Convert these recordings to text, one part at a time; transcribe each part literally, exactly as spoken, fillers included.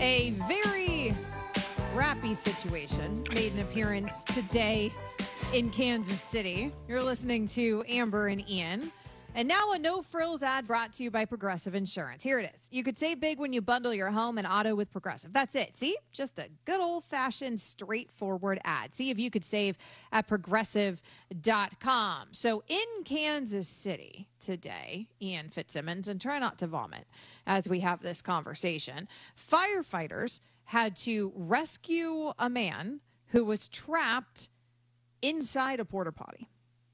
A very crappy situation made an appearance today in Kansas City. You're listening to Amber and Ian. And now a no-frills ad brought to you by Progressive Insurance. Here it is. You could save big when you bundle your home and auto with Progressive. That's it. See? Just a good old-fashioned, straightforward ad. See if you could save at progressive dot com. So in Kansas City today, Ian Fitzsimmons, and try not to vomit as we have this conversation, firefighters had to rescue a man who was trapped inside a porta potty.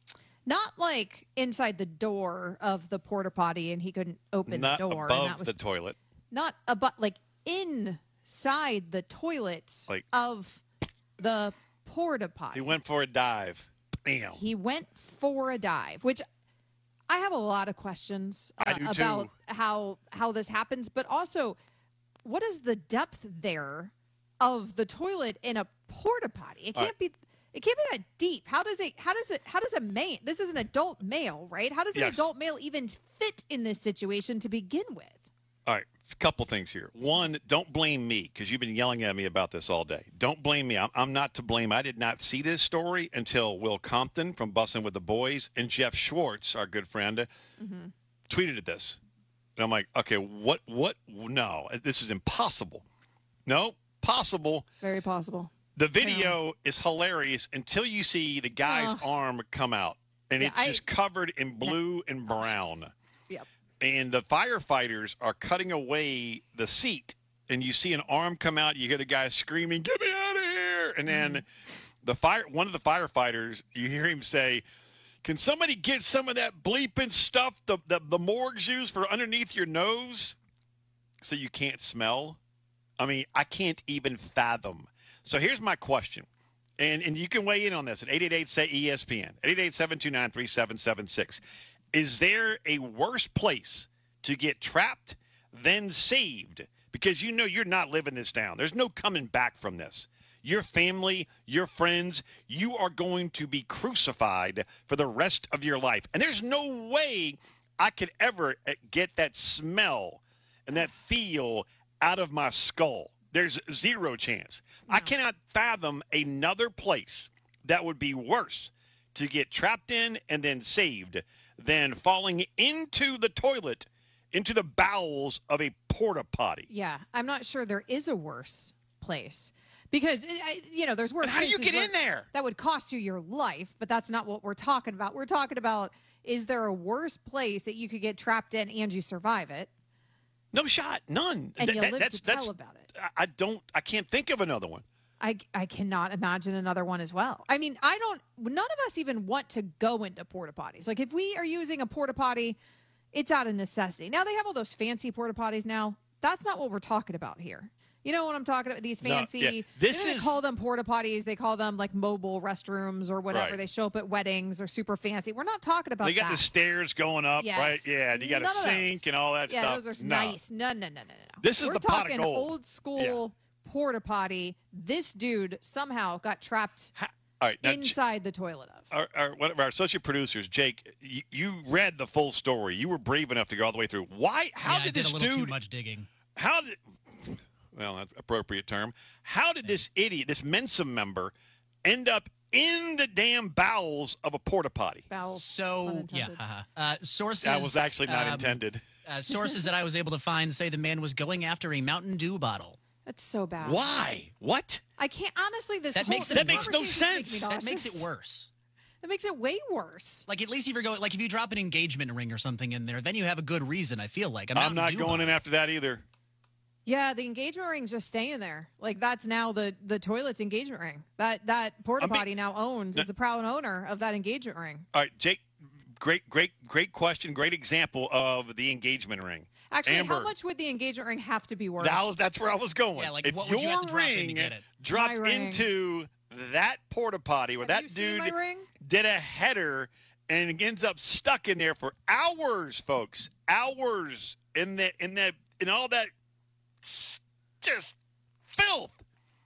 Not like inside the door of the porta potty and he couldn't open not the door. Above and that was the toilet. Not above, like inside the toilet like, of the porta potty. He went for a dive. Bam. He went for a dive, which I have a lot of questions uh, I do about too. how how this happens, but also what is the depth there of the toilet in a porta potty? It can't right. be. It can't be that deep. How does it? How does it? How does a man? This is an adult male, right? How does an Yes. adult male even fit in this situation to begin with? All right, a couple things here. One, don't blame me because you've been yelling at me about this all day. Don't blame me. I'm, I'm not to blame. I did not see this story until Will Compton from Bussin' with the Boys and Jeff Schwartz, our good friend, mm-hmm. tweeted at this. And I'm like, okay, what? What? No, this is impossible. No, possible. Very possible. The video is hilarious until you see the guy's Oh. arm come out, and Yeah, it's I- just covered in blue and brown. Yep. And the firefighters are cutting away the seat, and you see an arm come out. You hear the guy screaming, "Get me out of here!" And then Mm-hmm. the fire, one of the firefighters, you hear him say, "Can somebody get some of that bleeping stuff the the, the morgues use for underneath your nose, so you can't smell?" I mean, I can't even fathom. So here's my question, and, and you can weigh in on this at eight eight eight, S A Y, E S P N, eight eight eight, seven two nine, three seven seven six. Is there a worse place to get trapped than saved? Because you know you're not living this down. There's no coming back from this. Your family, your friends, you are going to be crucified for the rest of your life. And there's no way I could ever get that smell and that feel out of my skull. There's zero chance. No. I cannot fathom another place that would be worse to get trapped in and then saved than falling into the toilet, into the bowels of a porta potty. Yeah, I'm not sure there is a worse place because, you know, there's worse and how do you places get in there? That would cost you your life, but that's not what we're talking about. We're talking about, is there a worse place that you could get trapped in and you survive it? No shot. None. And Th- you that, live that's, to tell that's, about it. I don't, I can't think of another one. I, I cannot imagine another one as well. I mean, I don't, none of us even want to go into porta potties. Like if we are using a porta potty, it's out of necessity. Now they have all those fancy porta potties now. That's not what we're talking about here. You know what I'm talking about? These fancy, no, yeah. this they is, call them porta potties. They call them like mobile restrooms or whatever. Right. They show up at weddings. They're super fancy. We're not talking about that. They got that. the stairs going up, yes. right? Yeah, and you got None a sink and all that yeah, stuff. those are no. nice. No, no, no, no, no. This is We're the pot of talking gold. old school yeah. porta potty. This dude somehow got trapped How, all right, now, inside the toilet of. Our, our, one of our associate producers, Jake, you, you read the full story. You were brave enough to go all the way through. Why? How yeah, did, I did this a little dude? Too much digging. How did? Well, that's appropriate term. How did this idiot, this Mensa member, end up in the damn bowels of a porta potty? Bowels. So yeah, unintended. uh, uh, sources. That was actually not um, intended. Uh, sources that I was able to find say the man was going after a Mountain Dew bottle. That's so bad. Why? What? I can't honestly. This That whole, makes this it- that makes no conversation makes sense. me That makes it nauseous. worse. That makes it way worse. Like at least if you're going, like if you drop an engagement ring or something in there, then you have a good reason. I feel like a I'm not Dew going bottle. in after that either. Yeah, the engagement ring's just staying there. Like that's now the the toilet's engagement ring. That that porta I'm be- potty now owns No. is the proud owner of that engagement ring. All right, Jake. Great, great, great question. Great example of the engagement ring. Actually, Amber, how much would the engagement ring have to be worth? That was, that's where I was going. Yeah, like, if what your would you have to drop in to ring get it? dropped My ring. into that porta potty where Have that you seen my dude ring? did a header and it ends up stuck in there for hours, folks, hours in that in that in all that s- just filth.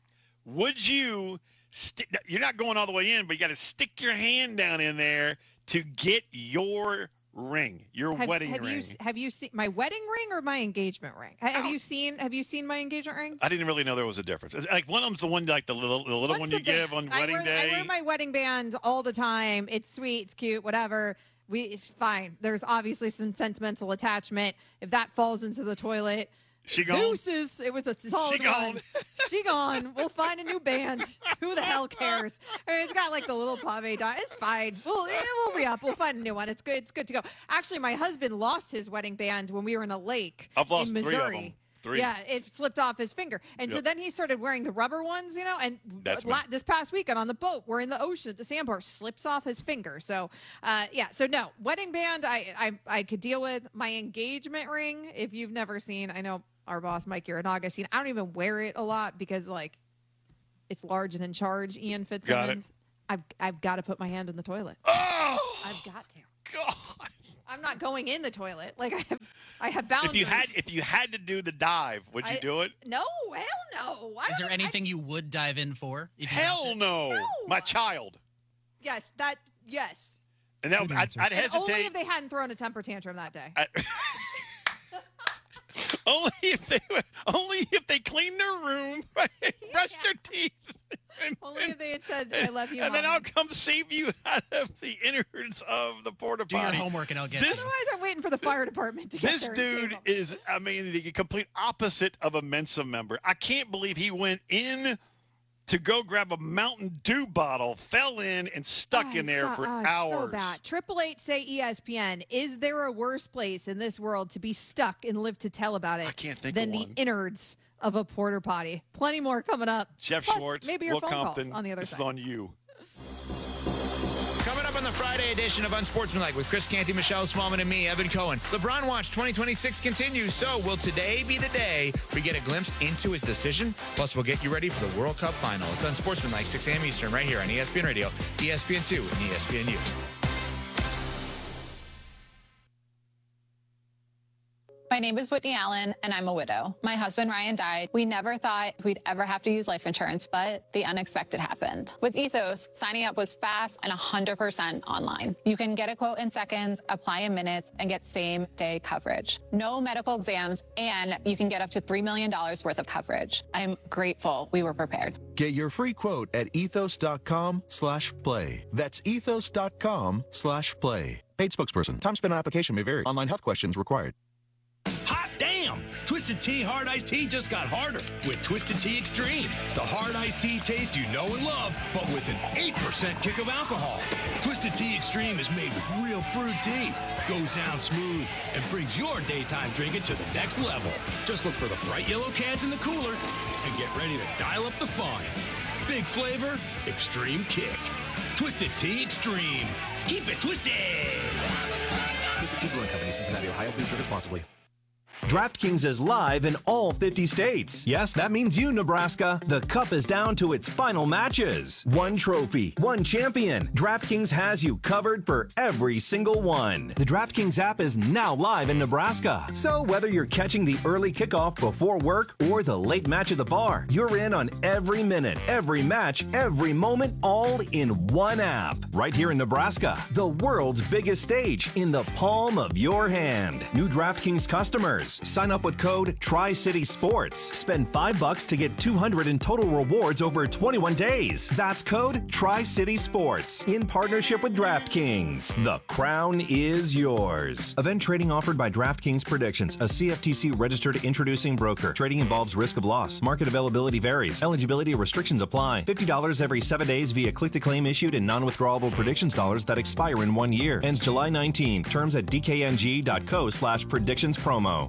Would you? St- you're not going all the way in, but you got to stick your hand down in there to get your ring, your Have, wedding have ring. you have you seen my wedding ring or my engagement ring? Ha- Have you seen Have you seen my engagement ring? I didn't really know there was a difference. It's like one of them's the one like the little the little What's one the you give band? on I wedding wear, day. I wear my wedding band all the time. It's sweet, it's cute, whatever. We it's fine. There's obviously some sentimental attachment. If that falls into the toilet, She gone? deuces. It was a solid She gone. one. She gone. We'll find a new band. Who the hell cares? I mean, it's got like the little pave dot. It's fine. We'll eh, we'll be up. We'll find a new one. It's good. It's good to go. Actually, my husband lost his wedding band when we were in a lake I've lost in three of Missouri. them. Three. Yeah, it slipped off his finger. And so Yep. then he started wearing the rubber ones, you know, and That's me. la- this past weekend on the boat, we're in the ocean at the sandbar, slips off his finger. So, uh, yeah, so no, wedding band, I, I, I could deal with. My engagement ring, if you've never seen, I know our boss, Mike Uranaga, seen, I don't even wear it a lot because, like, it's large and in charge, Ian Fitzsimmons. I've, I've got to put my hand in the toilet. Oh I've got to. God! I'm not going in the toilet. Like, I have, I have boundaries. If you had if you had to do the dive, would you I- do it? No, hell no. I Is don't- there I- anything you would dive in for? If you had Hell to? no. No. My child. Yes, that, yes. And that Good I'd, answer. I'd And only hesitate. if they hadn't thrown a temper tantrum that day. I- only if they only if they clean their room, brush their teeth. And, Only if they had said, I love you, and then Mom. I'll come save you out of the innards of the porta Do your potty. homework and I'll get This- you. Otherwise, I'm waiting for the fire department to get This there and save dude them. is, I mean, the complete opposite of a Mensa member. I can't believe he went in to go grab a Mountain Dew bottle, fell in, and stuck Oh, in there so, for oh, it's hours. So bad. Triple Eight say E S P N. Is there a worse place in this world to be stuck and live to tell about it I can't think than of the one. innards of a porter potty? Plenty more coming up. Jeff Plus, Schwartz, maybe your Will phone Compton, calls on the other this side. is on you. Coming up on the Friday edition of Unsportsmanlike with Chris Canty, Michelle Smallman, and me, Evan Cohen. LeBron Watch twenty twenty-six continues. So will today be the day we get a glimpse into his decision? Plus, we'll get you ready for the World Cup final. It's Unsportsmanlike, six a.m. Eastern, right here on E S P N Radio, E S P N two, and E S P N U. My name is Whitney Allen, and I'm a widow. My husband, Ryan, died. We never thought we'd ever have to use life insurance, but the unexpected happened. With Ethos, signing up was fast and one hundred percent online. You can get a quote in seconds, apply in minutes, and get same-day coverage. No medical exams, and you can get up to three million dollars worth of coverage. I'm grateful we were prepared. Get your free quote at ethos.com slash play. That's ethos.com slash play. Paid spokesperson. Time spent on application may vary. Online health questions required. Hot damn! Twisted Tea Hard Iced Tea just got harder with Twisted Tea Extreme. The hard iced tea taste you know and love, but with an eight percent kick of alcohol. Twisted Tea Extreme is made with real fruit tea, goes down smooth, and brings your daytime drinking to the next level. Just look for the bright yellow cans in the cooler and get ready to dial up the fun. Big flavor, extreme kick. Twisted Tea Extreme. Keep it twisted! Twisted Tea Brewing Company, Cincinnati, Ohio. Please drink responsibly. DraftKings is live in all fifty states. Yes, that means you, Nebraska. The Cup is down to its final matches. One trophy, one champion. DraftKings has you covered for every single one. The DraftKings app is now live in Nebraska. So whether you're catching the early kickoff before work or the late match at the bar, you're in on every minute, every match, every moment, all in one app. Right here in Nebraska, the world's biggest stage in the palm of your hand. New DraftKings customers. Sign up with code Tri-City Sports. Spend five bucks to get two hundred in total rewards over twenty-one days. That's code Tri-City Sports in partnership with DraftKings. The crown is yours. Event trading offered by DraftKings Predictions, a C F T C registered introducing broker. Trading involves risk of loss. Market availability varies. Eligibility restrictions apply. fifty dollars every seven days via click-to-claim issued in non-withdrawable predictions dollars that expire in one year. Ends July nineteenth. Terms at dkng.co slash predictions promo.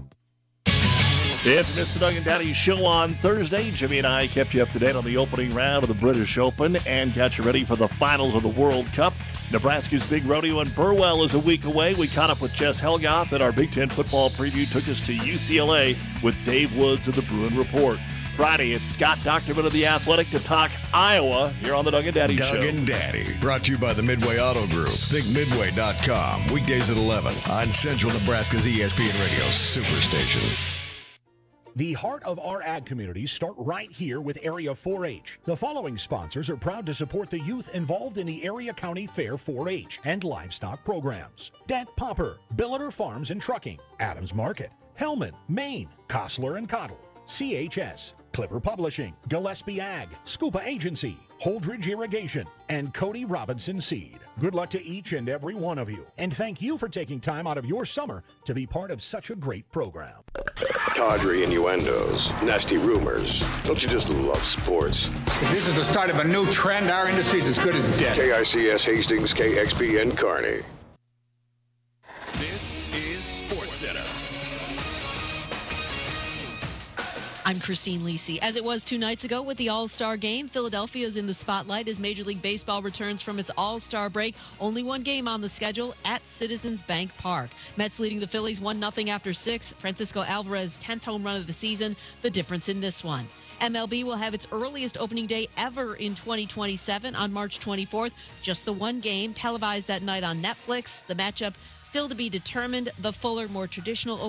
If you missed the Doug and Daddy show on Thursday, Jimmy and I kept you up to date on the opening round of the British Open and got you ready for the finals of the World Cup. Nebraska's big rodeo in Burwell is a week away. We caught up with Jess Helgoth, and our Big Ten football preview took us to U C L A with Dave Woods of the Bruin Report. Friday, it's Scott Docterman of The Athletic to talk Iowa here on the Doug and Daddy Doug show. Doug and Daddy, brought to you by the Midway Auto Group. Think Midway dot com, weekdays at eleven on Central Nebraska's E S P N Radio Superstation. The heart of our ag communities start right here with Area four H. The following sponsors are proud to support the youth involved in the Area County Fair four H and livestock programs. Dent Popper, Billiter Farms and Trucking, Adams Market, Hellman, Maine, Kostler and Cottle, C H S, Clipper Publishing, Gillespie Ag, Scuba Agency, Holdridge Irrigation, and Cody Robinson Seed. Good luck to each and every one of you, and thank you for taking time out of your summer to be part of such a great program. Tawdry innuendos, nasty rumors. Don't you just love sports? If this is the start of a new trend, our industry's as good as dead. K I C S Hastings, K X P N Kearney. This is SportsCenter. I'm Christine Lisi. As it was two nights ago with the All-Star Game, Philadelphia is in the spotlight as Major League Baseball returns from its All-Star break. Only one game on the schedule at Citizens Bank Park. Mets leading the Phillies one nothing after six. Francisco Alvarez, tenth home run of the season. The difference in this one. M L B will have its earliest opening day ever in twenty twenty-seven on March twenty-fourth. Just the one game televised that night on Netflix. The matchup still to be determined. The fuller, more traditional